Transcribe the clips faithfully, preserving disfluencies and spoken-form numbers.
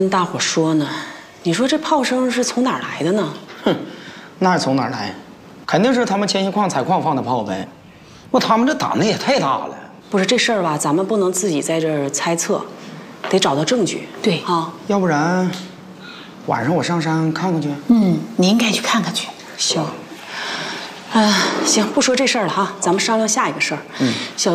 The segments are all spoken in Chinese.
跟大伙说呢，你说这炮声是从哪儿来的呢？ 哼，那是从哪儿来？肯定是他们铅锡矿采矿放的炮呗。不，他们这胆子也太大了。 不是这事儿吧，咱们不能自己在这儿猜测，得找到证据。 对啊， 要不然晚上我上山看看去。 嗯，你应该去看看去。 行。啊，行，不说这事儿了哈，咱们商量下一个事儿。 嗯， 小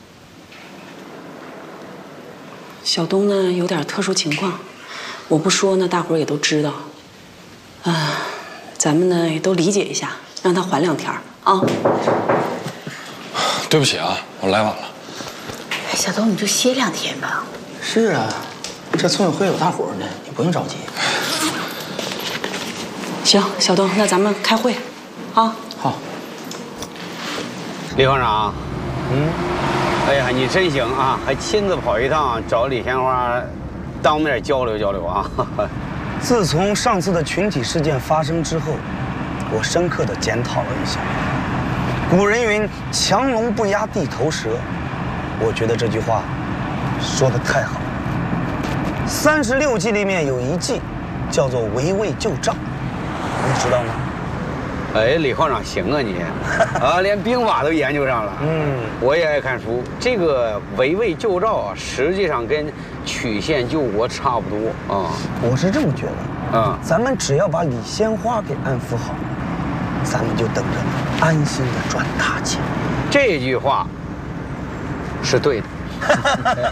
小东呢有点特殊情况，我不说呢，大伙儿也都知道。啊，咱们呢也都理解一下，让他缓两天啊。 对不起啊，我来晚了。 小东，你就歇两天吧。 是啊，这村委会有大伙呢，你不用着急。 行，小东，那咱们开会，啊。 好。 李矿长，嗯，哎呀，你真行啊，还亲自跑一趟找李鲜花，当面交流交流啊。 自从上次的群体事件发生之后，我深刻地检讨了一下。古人云“强龙不压地头蛇”，我觉得这句话说得太好了。三十六计里面有一计叫做围魏救赵，你知道吗？ 哎，李矿长行啊你，啊，连兵法都研究上了。 嗯， 我也爱看书。这个围魏救赵啊，实际上跟曲线救国差不多啊。 我是这么觉得。 啊，咱们只要把李鲜花给安抚好，咱们就等着安心的赚大钱。 这句话是对的。